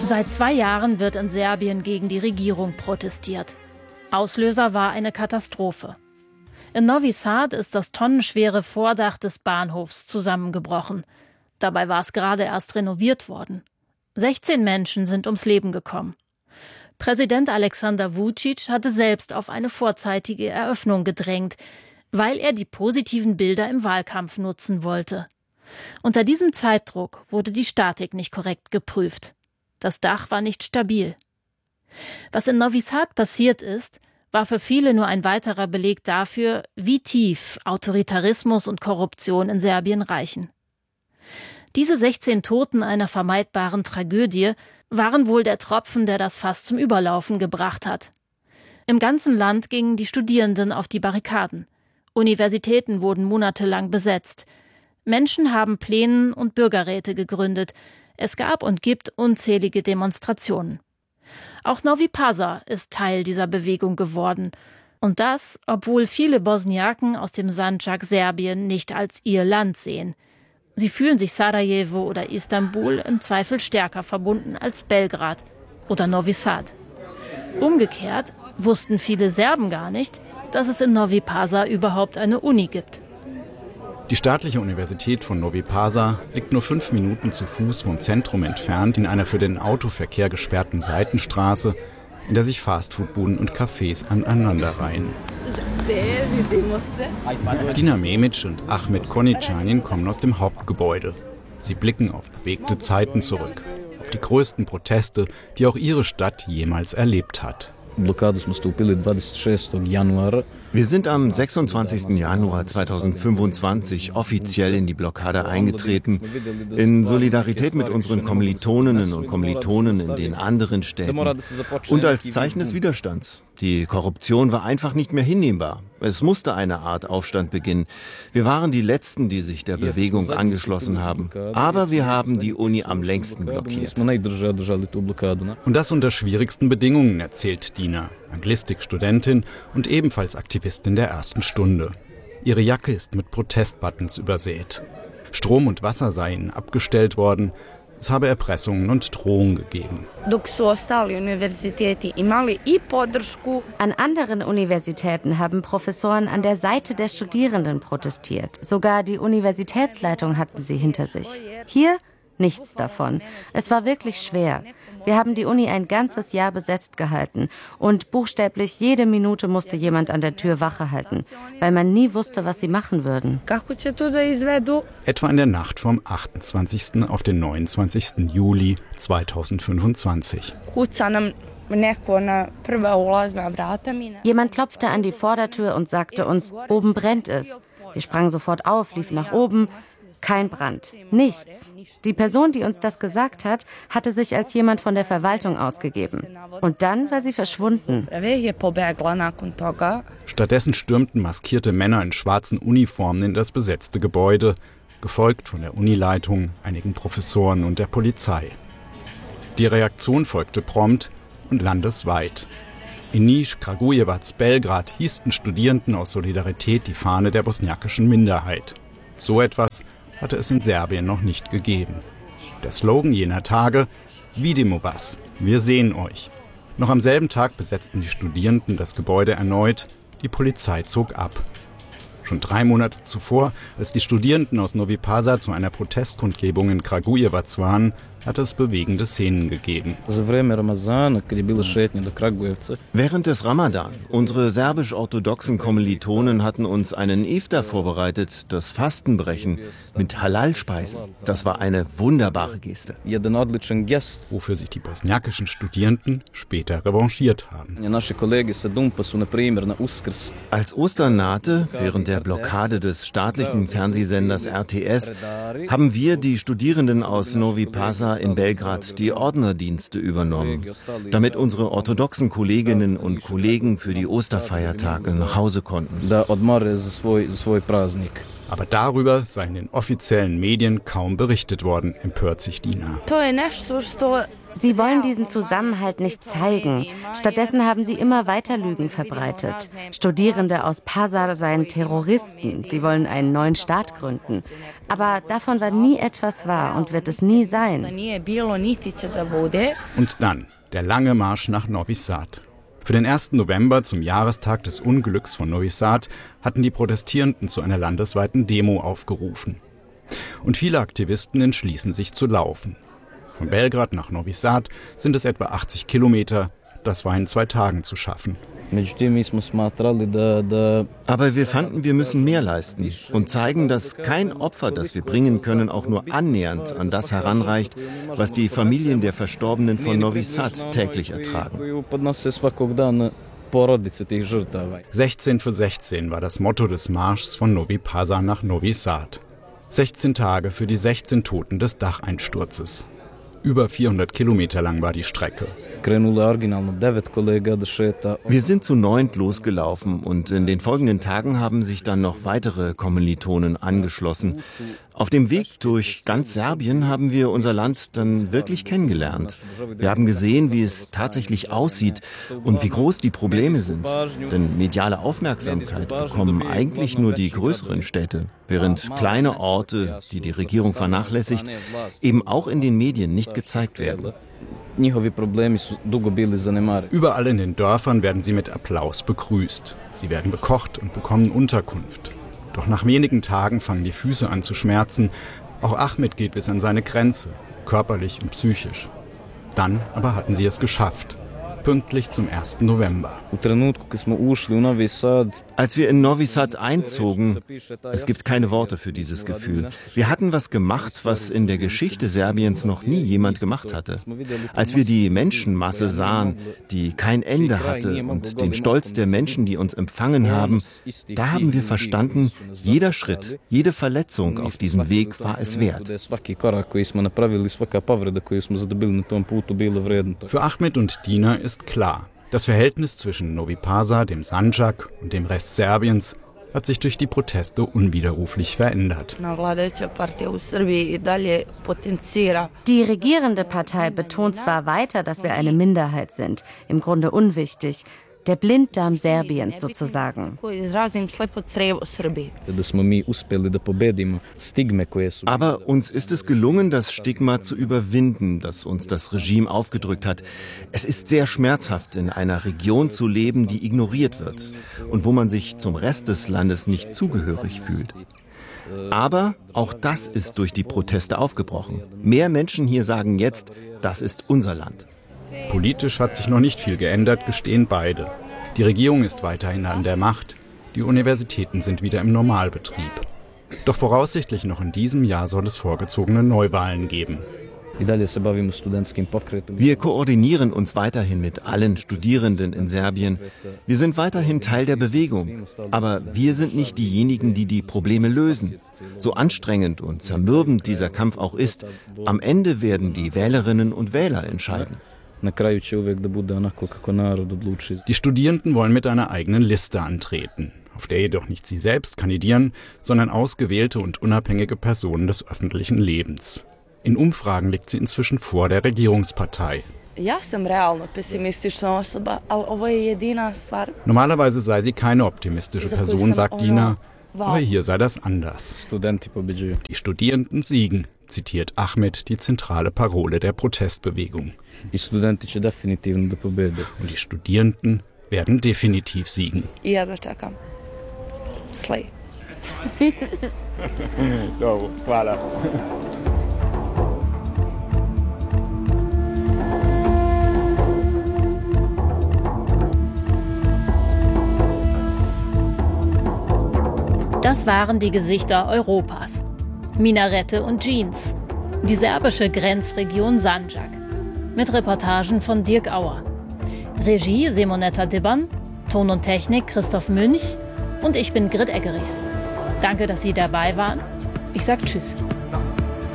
Seit 2 Jahren wird in Serbien gegen die Regierung protestiert. Auslöser war eine Katastrophe. In Novi Sad ist das tonnenschwere Vordach des Bahnhofs zusammengebrochen. Dabei war es gerade erst renoviert worden. 16 Menschen sind ums Leben gekommen. Präsident Aleksandar Vučić hatte selbst auf eine vorzeitige Eröffnung gedrängt, weil er die positiven Bilder im Wahlkampf nutzen wollte. Unter diesem Zeitdruck wurde die Statik nicht korrekt geprüft. Das Dach war nicht stabil. Was in Novi Sad passiert ist, war für viele nur ein weiterer Beleg dafür, wie tief Autoritarismus und Korruption in Serbien reichen. Diese 16 Toten einer vermeidbaren Tragödie waren wohl der Tropfen, der das Fass zum Überlaufen gebracht hat. Im ganzen Land gingen die Studierenden auf die Barrikaden. Universitäten wurden monatelang besetzt. Menschen haben Pläne und Bürgerräte gegründet. Es gab und gibt unzählige Demonstrationen. Auch Novi Pazar ist Teil dieser Bewegung geworden. Und das, obwohl viele Bosniaken aus dem Sandschak Serbien nicht als ihr Land sehen. Sie fühlen sich Sarajevo oder Istanbul im Zweifel stärker verbunden als Belgrad oder Novi Sad. Umgekehrt wussten viele Serben gar nicht, dass es in Novi Pazar überhaupt eine Uni gibt. Die staatliche Universität von Novi Pazar liegt nur 5 Minuten zu Fuß vom Zentrum entfernt in einer für den Autoverkehr gesperrten Seitenstraße, in der sich Fastfoodbuden und Cafés aneinanderreihen. Dina Memic und Ahmet Konitschanin kommen aus dem Hauptgebäude. Sie blicken auf bewegte Zeiten zurück, auf die größten Proteste, die auch ihre Stadt jemals erlebt hat. Wir sind am 26. Januar 2025 offiziell in die Blockade eingetreten, in Solidarität mit unseren Kommilitoninnen und Kommilitonen in den anderen Städten und als Zeichen des Widerstands. Die Korruption war einfach nicht mehr hinnehmbar. Es musste eine Art Aufstand beginnen. Wir waren die Letzten, die sich der Bewegung angeschlossen haben. Aber wir haben die Uni am längsten blockiert. Und das unter schwierigsten Bedingungen, erzählt Dina, Anglistik-Studentin und ebenfalls Aktivistin der ersten Stunde. Ihre Jacke ist mit Protestbuttons übersät. Strom und Wasser seien abgestellt worden. Es habe Erpressungen und Drohungen gegeben. An anderen Universitäten haben Professoren an der Seite der Studierenden protestiert. Sogar die Universitätsleitung hatten sie hinter sich. Hier nichts davon. Es war wirklich schwer. Wir haben die Uni ein ganzes Jahr besetzt gehalten und buchstäblich jede Minute musste jemand an der Tür Wache halten, weil man nie wusste, was sie machen würden. Etwa in der Nacht vom 28. auf den 29. Juli 2025. Jemand klopfte an die Vordertür und sagte uns, oben brennt es. Wir sprangen sofort auf, liefen nach oben. Kein Brand, nichts. Die Person, die uns das gesagt hat, hatte sich als jemand von der Verwaltung ausgegeben. Und dann war sie verschwunden. Stattdessen stürmten maskierte Männer in schwarzen Uniformen in das besetzte Gebäude, gefolgt von der Unileitung, einigen Professoren und der Polizei. Die Reaktion folgte prompt und landesweit. In Niš, Kragujevac, Belgrad hießen Studierenden aus Solidarität die Fahne der bosniakischen Minderheit. So etwas hatte es in Serbien noch nicht gegeben. Der Slogan jener Tage: Vidimo vas, wir sehen euch. Noch am selben Tag besetzten die Studierenden das Gebäude erneut, die Polizei zog ab. Schon 3 Monate zuvor, als die Studierenden aus Novi Pazar zu einer Protestkundgebung in Kragujevac waren, hatte es bewegende Szenen gegeben. Während des Ramadan, unsere serbisch-orthodoxen Kommilitonen hatten uns einen Iftar vorbereitet, das Fastenbrechen mit Halal-Speisen. Das war eine wunderbare Geste. Wofür sich die bosniakischen Studierenden später revanchiert haben. Als Ostern nahte, während der Blockade des staatlichen Fernsehsenders RTS, haben wir, die Studierenden aus Novi Pazar in Belgrad, die Ordnerdienste übernommen, damit unsere orthodoxen Kolleginnen und Kollegen für die Osterfeiertage nach Hause konnten. Aber darüber sei in den offiziellen Medien kaum berichtet worden, empört sich Dina. Sie wollen diesen Zusammenhalt nicht zeigen. Stattdessen haben sie immer weiter Lügen verbreitet. Studierende aus Pazar seien Terroristen. Sie wollen einen neuen Staat gründen. Aber davon war nie etwas wahr und wird es nie sein. Und dann der lange Marsch nach Novi Sad. Für den 1. November, zum Jahrestag des Unglücks von Novi Sad, hatten die Protestierenden zu einer landesweiten Demo aufgerufen. Und viele Aktivisten entschließen sich zu laufen. Von Belgrad nach Novi Sad sind es etwa 80 Kilometer. Das war in 2 Tagen zu schaffen. Aber wir fanden, wir müssen mehr leisten und zeigen, dass kein Opfer, das wir bringen können, auch nur annähernd an das heranreicht, was die Familien der Verstorbenen von Novi Sad täglich ertragen. 16 für 16 war das Motto des Marschs von Novi Pazar nach Novi Sad. 16 Tage für die 16 Toten des Dacheinsturzes. Über 400 Kilometer lang war die Strecke. Wir sind zu 9 losgelaufen und in den folgenden Tagen haben sich dann noch weitere Kommilitonen angeschlossen. Auf dem Weg durch ganz Serbien haben wir unser Land dann wirklich kennengelernt. Wir haben gesehen, wie es tatsächlich aussieht und wie groß die Probleme sind. Denn mediale Aufmerksamkeit bekommen eigentlich nur die größeren Städte, während kleine Orte, die die Regierung vernachlässigt, eben auch in den Medien nicht gezeigt werden. Überall in den Dörfern werden sie mit Applaus begrüßt. Sie werden bekocht und bekommen Unterkunft. Doch nach wenigen Tagen fangen die Füße an zu schmerzen. Auch Ahmed geht bis an seine Grenze, körperlich und psychisch. Dann aber hatten sie es geschafft. Pünktlich zum 1. November. Als wir in Novi Sad einzogen, es gibt keine Worte für dieses Gefühl. Wir hatten was gemacht, was in der Geschichte Serbiens noch nie jemand gemacht hatte. Als wir die Menschenmasse sahen, die kein Ende hatte, und den Stolz der Menschen, die uns empfangen haben, da haben wir verstanden, jeder Schritt, jede Verletzung auf diesem Weg war es wert. Für Ahmed und Dina ist klar, das Verhältnis zwischen Novi Pazar, dem Sandžak und dem Rest Serbiens hat sich durch die Proteste unwiderruflich verändert. Die regierende Partei betont zwar weiter, dass wir eine Minderheit sind, im Grunde unwichtig, der Blinddarm Serbiens sozusagen. Aber uns ist es gelungen, das Stigma zu überwinden, das uns das Regime aufgedrückt hat. Es ist sehr schmerzhaft, in einer Region zu leben, die ignoriert wird und wo man sich zum Rest des Landes nicht zugehörig fühlt. Aber auch das ist durch die Proteste aufgebrochen. Mehr Menschen hier sagen jetzt, das ist unser Land. Politisch hat sich noch nicht viel geändert, gestehen beide. Die Regierung ist weiterhin an der Macht, die Universitäten sind wieder im Normalbetrieb. Doch voraussichtlich noch in diesem Jahr soll es vorgezogene Neuwahlen geben. Wir koordinieren uns weiterhin mit allen Studierenden in Serbien. Wir sind weiterhin Teil der Bewegung. Aber wir sind nicht diejenigen, die die Probleme lösen. So anstrengend und zermürbend dieser Kampf auch ist, am Ende werden die Wählerinnen und Wähler entscheiden. Die Studierenden wollen mit einer eigenen Liste antreten, auf der jedoch nicht sie selbst kandidieren, sondern ausgewählte und unabhängige Personen des öffentlichen Lebens. In Umfragen liegt sie inzwischen vor der Regierungspartei. Normalerweise sei sie keine optimistische Person, sagt Dina, aber hier sei das anders. Die Studierenden siegen, zitiert Ahmed die zentrale Parole der Protestbewegung. Und die Studierenden werden definitiv siegen. Das waren die Gesichter Europas. Minarette und Jeans. Die serbische Grenzregion Sandžak. Mit Reportagen von Dirk Auer. Regie Simonetta Dibban, Ton und Technik Christoph Münch und ich bin Grit Eggerichs. Danke, dass Sie dabei waren. Ich sag Tschüss.